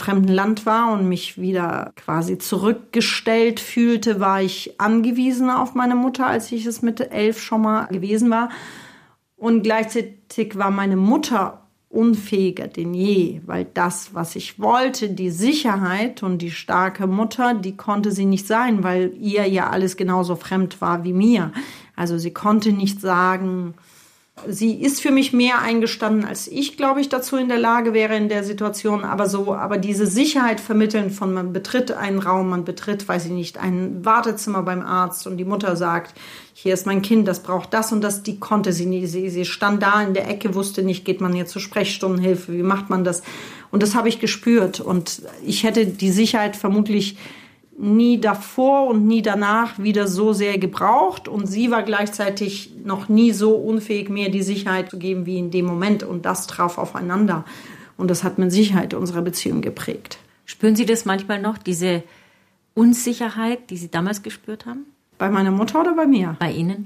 fremden Land war und mich wieder quasi zurückgestellt fühlte, war ich angewiesen auf meine Mutter, als ich es mit 11 schon mal gewesen war. Und gleichzeitig war meine Mutter unfähiger denn je, weil das, was ich wollte, die Sicherheit und die starke Mutter, die konnte sie nicht sein, weil ihr ja alles genauso fremd war wie mir. Also sie konnte nicht sagen, sie ist für mich mehr eingestanden, als ich, glaube ich, dazu in der Lage wäre in der Situation. Aber diese Sicherheit vermitteln von, man betritt einen Raum, man betritt, weiß ich nicht, ein Wartezimmer beim Arzt und die Mutter sagt, hier ist mein Kind, das braucht das und das, die konnte sie nie. Sie stand da in der Ecke, wusste nicht, geht man jetzt zur Sprechstundenhilfe, wie macht man das? Und das habe ich gespürt. Und ich hätte die Sicherheit vermutlich nie davor und nie danach wieder so sehr gebraucht. Und sie war gleichzeitig noch nie so unfähig, mir die Sicherheit zu geben wie in dem Moment. Und das traf aufeinander. Und das hat mit Sicherheit unsere Beziehung geprägt. Spüren Sie das manchmal noch, diese Unsicherheit, die Sie damals gespürt haben? Bei meiner Mutter oder bei mir? Bei Ihnen?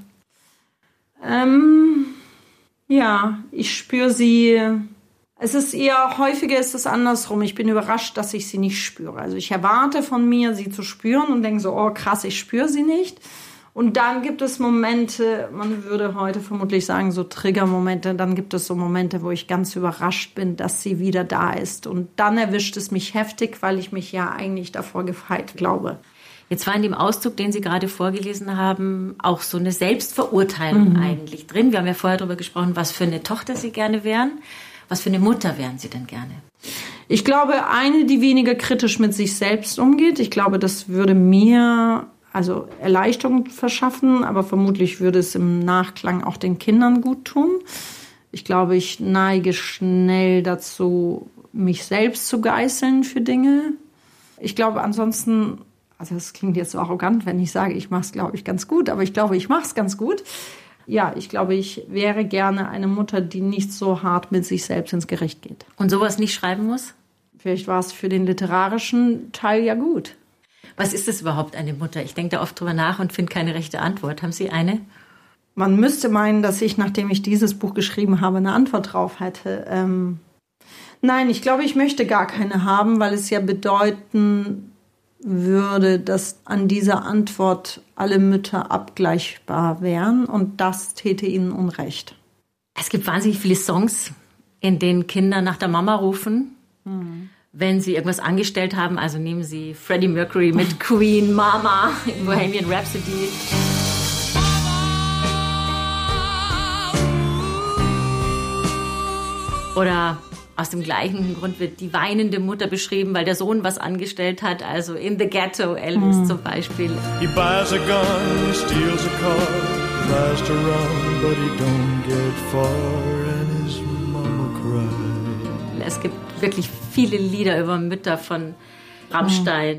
Ja, ich spüre sie. Es ist eher häufiger, ist es andersrum. Ich bin überrascht, dass ich sie nicht spüre. Also ich erwarte von mir, sie zu spüren und denke so, oh krass, ich spüre sie nicht. Und dann gibt es Momente, man würde heute vermutlich sagen, so Triggermomente. Dann gibt es so Momente, wo ich ganz überrascht bin, dass sie wieder da ist. Und dann erwischt es mich heftig, weil ich mich ja eigentlich davor gefeit glaube. Jetzt war in dem Auszug, den Sie gerade vorgelesen haben, auch so eine Selbstverurteilung eigentlich drin. Wir haben ja vorher darüber gesprochen, was für eine Tochter Sie gerne wären. Was für eine Mutter wären Sie denn gerne? Ich glaube, eine, die weniger kritisch mit sich selbst umgeht. Ich glaube, das würde mir also Erleichterung verschaffen, aber vermutlich würde es im Nachklang auch den Kindern gut tun. Ich glaube, ich neige schnell dazu, mich selbst zu geißeln für Dinge. Ich glaube ansonsten, also das klingt jetzt so arrogant, wenn ich sage, ich mache es, glaube ich, ganz gut, aber ich glaube, ich mache es ganz gut. Ja, ich glaube, ich wäre gerne eine Mutter, die nicht so hart mit sich selbst ins Gericht geht. Und sowas nicht schreiben muss? Vielleicht war es für den literarischen Teil ja gut. Was ist das überhaupt, eine Mutter? Ich denke da oft drüber nach und finde keine rechte Antwort. Haben Sie eine? Man müsste meinen, dass ich, nachdem ich dieses Buch geschrieben habe, eine Antwort drauf hätte. Nein, ich glaube, ich möchte gar keine haben, weil es ja bedeuten würde, dass an dieser Antwort alle Mütter abgleichbar wären und das täte ihnen Unrecht. Es gibt wahnsinnig viele Songs, in denen Kinder nach der Mama rufen, wenn sie irgendwas angestellt haben. Also nehmen Sie Freddie Mercury mit Queen, Mama, Bohemian Rhapsody. Oder aus dem gleichen Grund wird die weinende Mutter beschrieben, weil der Sohn was angestellt hat. Also in The Ghetto, Elvis zum Beispiel. He buys a gun, he steals a car, tries to run, but he don't get far, and his mama cries. Es gibt wirklich viele Lieder über Mütter von Rammstein.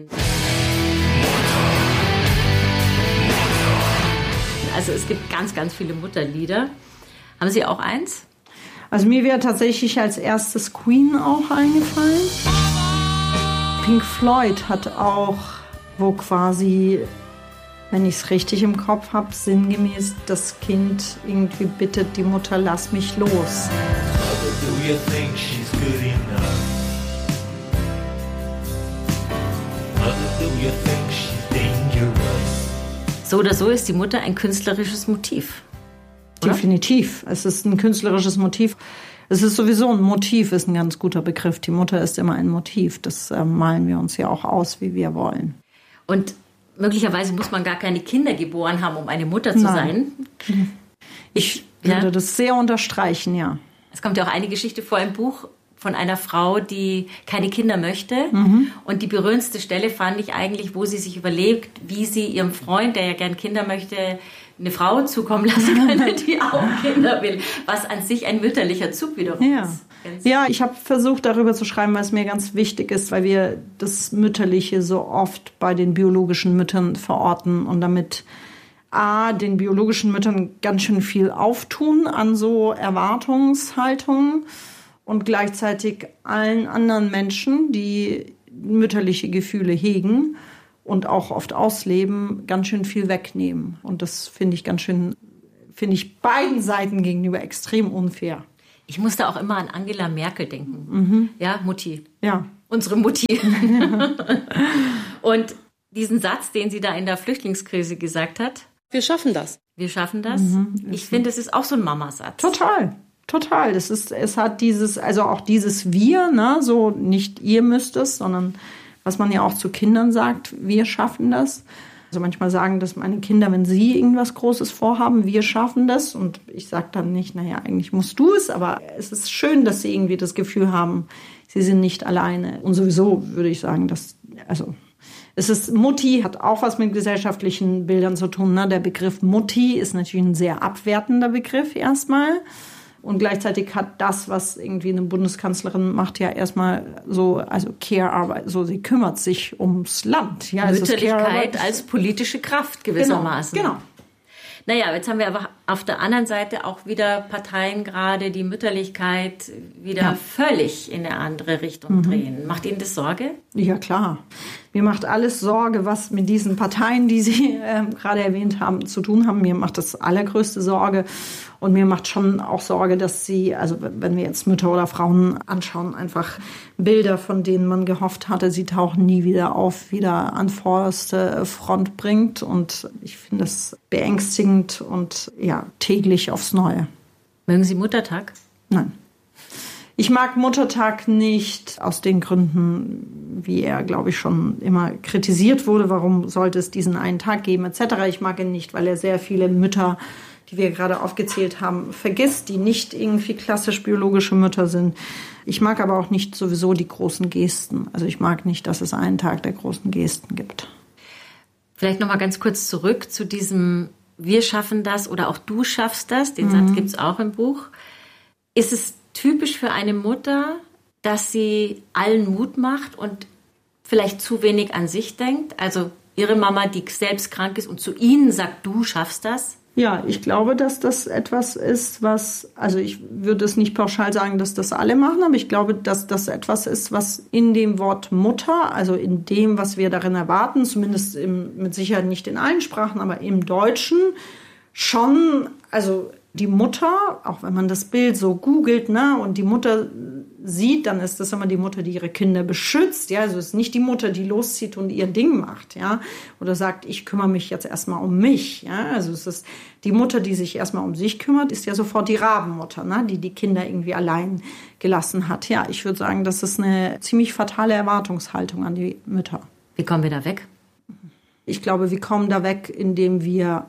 Also es gibt ganz, ganz viele Mutterlieder. Haben Sie auch eins? Also mir wäre tatsächlich als erstes Queen auch eingefallen. Pink Floyd hat auch, wo quasi, wenn ich es richtig im Kopf habe, sinngemäß das Kind irgendwie bittet, die Mutter, lass mich los. Mother, do you think she's good enough? Mother, do you think she's dangerous? So oder so ist die Mutter ein künstlerisches Motiv. Oder? Definitiv. Es ist ein künstlerisches Motiv. Es ist sowieso ein Motiv, ist ein ganz guter Begriff. Die Mutter ist immer ein Motiv. Das malen wir uns ja auch aus, wie wir wollen. Und möglicherweise muss man gar keine Kinder geboren haben, um eine Mutter zu sein. Ich würde das sehr unterstreichen, ja. Es kommt ja auch eine Geschichte vor im Buch von einer Frau, die keine Kinder möchte. Und die berührendste Stelle fand ich eigentlich, wo sie sich überlegt, wie sie ihrem Freund, der ja gern Kinder möchte, eine Frau zukommen lassen könnte, die auch Kinder will. Was an sich ein mütterlicher Zug wiederum ist. Ja, ich habe versucht, darüber zu schreiben, weil es mir ganz wichtig ist, weil wir das Mütterliche so oft bei den biologischen Müttern verorten und damit den biologischen Müttern ganz schön viel auftun an so Erwartungshaltungen und gleichzeitig allen anderen Menschen, die mütterliche Gefühle hegen und auch oft ausleben, ganz schön viel wegnehmen. Und das finde ich beiden Seiten gegenüber extrem unfair. Ich musste auch immer an Angela Merkel denken. Ja, Mutti. Ja. Unsere Mutti. Und diesen Satz, den sie da in der Flüchtlingskrise gesagt hat. Wir schaffen das. Wir schaffen das. Ich finde, es ist auch so ein Mamasatz. Total. Es hat dieses, also auch dieses Wir, ne, so nicht ihr müsst es, sondern was man ja auch zu Kindern sagt, wir schaffen das. Also manchmal sagen das meine Kinder, wenn sie irgendwas Großes vorhaben, wir schaffen das. Und ich sage dann nicht, naja, eigentlich musst du es, aber es ist schön, dass sie irgendwie das Gefühl haben, sie sind nicht alleine. Und sowieso würde ich sagen, es ist Mutti, hat auch was mit gesellschaftlichen Bildern zu tun. Ne? Der Begriff Mutti ist natürlich ein sehr abwertender Begriff erstmal. Und gleichzeitig hat das, was irgendwie eine Bundeskanzlerin macht, ja erstmal so, also Care-Arbeit, so sie kümmert sich ums Land. Ja, Mütterlichkeit als politische Kraft gewissermaßen. Genau. Naja, jetzt haben wir aber auf der anderen Seite auch wieder Parteien gerade, die Mütterlichkeit wieder völlig in eine andere Richtung drehen. Macht Ihnen das Sorge? Ja, klar. Mir macht alles Sorge, was mit diesen Parteien, die Sie gerade erwähnt haben, zu tun haben. Mir macht das allergrößte Sorge. Und mir macht schon auch Sorge, dass sie, also wenn wir jetzt Mütter oder Frauen anschauen, einfach Bilder, von denen man gehofft hatte, sie tauchen nie wieder auf, wieder an vorderste Front bringt. Und ich finde das beängstigend und ja, täglich aufs Neue. Mögen Sie Muttertag? Nein. Ich mag Muttertag nicht aus den Gründen, wie er, glaube ich, schon immer kritisiert wurde. Warum sollte es diesen einen Tag geben, etc. Ich mag ihn nicht, weil er sehr viele Mütter, die wir gerade aufgezählt haben, vergisst, die nicht irgendwie klassisch biologische Mütter sind. Ich mag aber auch nicht sowieso die großen Gesten. Also ich mag nicht, dass es einen Tag der großen Gesten gibt. Vielleicht noch mal ganz kurz zurück zu diesem Wir schaffen das oder auch du schaffst das. Den Satz gibt es auch im Buch. Ist es typisch für eine Mutter, dass sie allen Mut macht und vielleicht zu wenig an sich denkt? Also ihre Mama, die selbst krank ist und zu ihnen sagt, du schaffst das? Ja, ich glaube, dass das etwas ist, also ich würde es nicht pauschal sagen, dass das alle machen, aber ich glaube, dass das etwas ist, was in dem Wort Mutter, also in dem, was wir darin erwarten, zumindest mit Sicherheit nicht in allen Sprachen, aber im Deutschen schon, also die Mutter, auch wenn man das Bild so googelt, ne, und die Mutter sieht, dann ist das immer die Mutter, die ihre Kinder beschützt, ja, also es ist nicht die Mutter, die loszieht und ihr Ding macht, ja, oder sagt, ich kümmere mich jetzt erstmal um mich, ja, also es ist die Mutter, die sich erstmal um sich kümmert, ist ja sofort die Rabenmutter, ne, die Kinder irgendwie allein gelassen hat, ja, ich würde sagen, das ist eine ziemlich fatale Erwartungshaltung an die Mütter. Wie kommen wir da weg? Ich glaube, wir kommen da weg, indem wir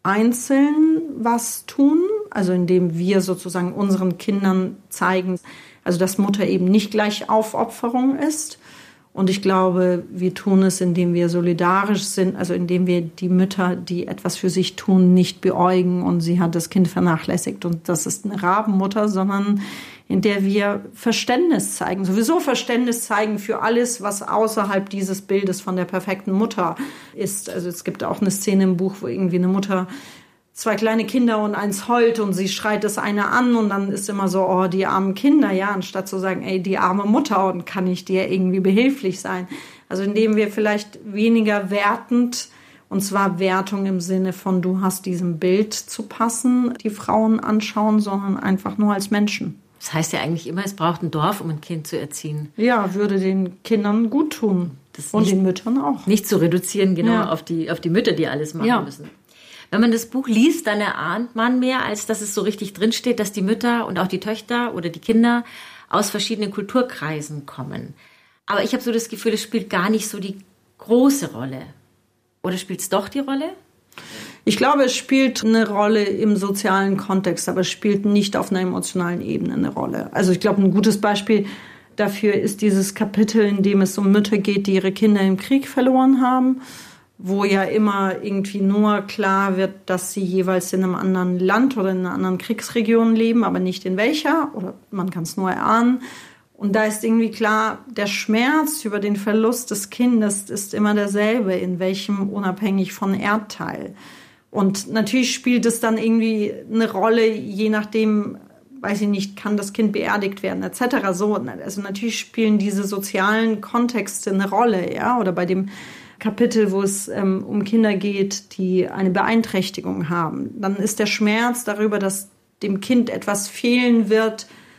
einzeln was tun, also indem wir sozusagen unseren Kindern zeigen, also dass Mutter eben nicht gleich Aufopferung ist. Und ich glaube, wir tun es, indem wir solidarisch sind, also indem wir die Mütter, die etwas für sich tun, nicht beäugen und sie hat das Kind vernachlässigt und das ist eine Rabenmutter, sondern in der wir Verständnis zeigen, sowieso Verständnis zeigen für alles, was außerhalb dieses Bildes von der perfekten Mutter ist. Also es gibt auch eine Szene im Buch, wo irgendwie eine Mutter 2 kleine Kinder und eins heult und sie schreit das eine an und dann ist immer so, oh, die armen Kinder, ja, anstatt zu sagen, ey, die arme Mutter und kann ich dir irgendwie behilflich sein. Also indem wir vielleicht weniger wertend, und zwar Wertung im Sinne von, du hast diesem Bild zu passen, die Frauen anschauen, sondern einfach nur als Menschen. Das heißt ja eigentlich immer, es braucht ein Dorf, um ein Kind zu erziehen. Ja, würde den Kindern gut tun. Und den Müttern auch. Nicht zu reduzieren, genau, auf die Mütter, die alles machen müssen. Wenn man das Buch liest, dann erahnt man mehr, als dass es so richtig drinsteht, dass die Mütter und auch die Töchter oder die Kinder aus verschiedenen Kulturkreisen kommen. Aber ich habe so das Gefühl, es spielt gar nicht so die große Rolle. Oder spielt es doch die Rolle? Ich glaube, es spielt eine Rolle im sozialen Kontext, aber es spielt nicht auf einer emotionalen Ebene eine Rolle. Also ich glaube, ein gutes Beispiel dafür ist dieses Kapitel, in dem es um Mütter geht, die ihre Kinder im Krieg verloren haben, wo ja immer irgendwie nur klar wird, dass sie jeweils in einem anderen Land oder in einer anderen Kriegsregion leben, aber nicht in welcher, oder man kann es nur erahnen. Und da ist irgendwie klar, der Schmerz über den Verlust des Kindes ist immer derselbe, in welchem unabhängig von Erdteil. Und natürlich spielt es dann irgendwie eine Rolle, je nachdem, weiß ich nicht, kann das Kind beerdigt werden, etc. So, also natürlich spielen diese sozialen Kontexte eine Rolle, ja, oder bei dem Kapitel, wo es um Kinder geht, die eine Beeinträchtigung haben. Dann ist der Schmerz darüber, dass dem Kind etwas fehlen wird,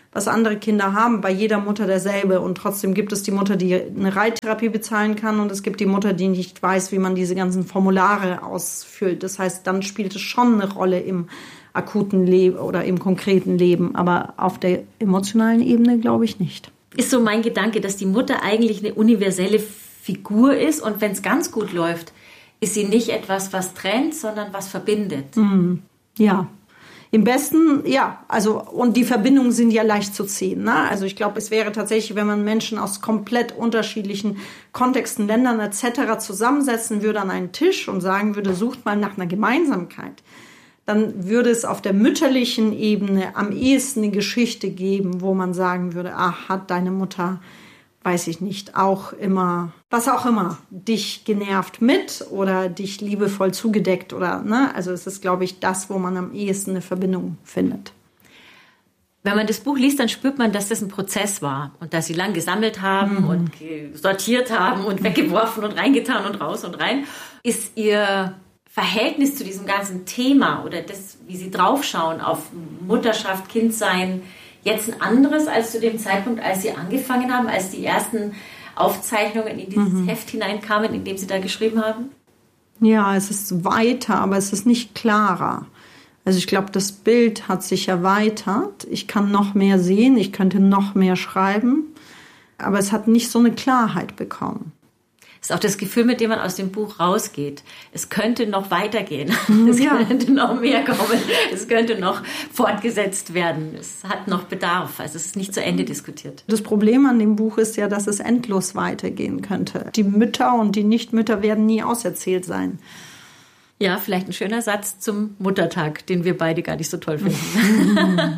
was andere Kinder haben, bei jeder Mutter derselbe. Und trotzdem gibt es die Mutter, die eine Reittherapie bezahlen kann, und es gibt die Mutter, die nicht weiß, wie man diese ganzen Formulare ausfüllt. Das heißt, dann spielt es schon eine Rolle im akuten Leben oder im konkreten Leben, aber auf der emotionalen Ebene glaube ich nicht. Ist so mein Gedanke, dass die Mutter eigentlich eine universelle Figur ist, und wenn es ganz gut läuft, ist sie nicht etwas, was trennt, sondern was verbindet. Ja, im besten, ja, also, und die Verbindungen sind ja leicht zu ziehen, ne? Also ich glaube, es wäre tatsächlich, wenn man Menschen aus komplett unterschiedlichen Kontexten, Ländern etc. zusammensetzen würde an einen Tisch und sagen würde, sucht mal nach einer Gemeinsamkeit, dann würde es auf der mütterlichen Ebene am ehesten eine Geschichte geben, wo man sagen würde, hat deine Mutter, weiß ich nicht, auch immer, was auch immer, dich genervt mit oder dich liebevoll zugedeckt oder, ne? Also es ist, glaube ich, das, wo man am ehesten eine Verbindung findet. Wenn man das Buch liest, dann spürt man, dass das ein Prozess war und dass sie lang gesammelt haben und sortiert haben und weggeworfen und reingetan und raus und rein. Ist ihr Verhältnis zu diesem ganzen Thema oder das, wie sie draufschauen auf Mutterschaft, Kindsein, jetzt ein anderes als zu dem Zeitpunkt, als sie angefangen haben, als die ersten Aufzeichnungen in dieses Heft hineinkamen, in dem sie da geschrieben haben? Ja, es ist weiter, aber es ist nicht klarer. Also ich glaube, das Bild hat sich erweitert. Ich kann noch mehr sehen, ich könnte noch mehr schreiben, aber es hat nicht so eine Klarheit bekommen. Das ist auch das Gefühl, mit dem man aus dem Buch rausgeht. Es könnte noch weitergehen. Es könnte noch mehr kommen. Es könnte noch fortgesetzt werden. Es hat noch Bedarf. Also es ist nicht zu Ende diskutiert. Das Problem an dem Buch ist ja, dass es endlos weitergehen könnte. Die Mütter und die Nichtmütter werden nie auserzählt sein. Ja, vielleicht ein schöner Satz zum Muttertag, den wir beide gar nicht so toll finden.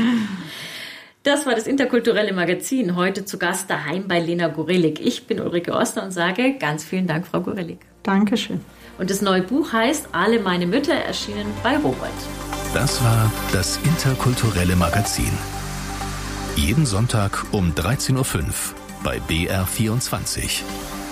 Das war das Interkulturelle Magazin. Heute zu Gast daheim bei Lena Gorelik. Ich bin Ulrike Oster und sage ganz vielen Dank, Frau Gorelik. Dankeschön. Und das neue Buch heißt Alle meine Mütter, erschienen bei Robert. Das war das Interkulturelle Magazin. Jeden Sonntag um 13.05 Uhr bei BR24.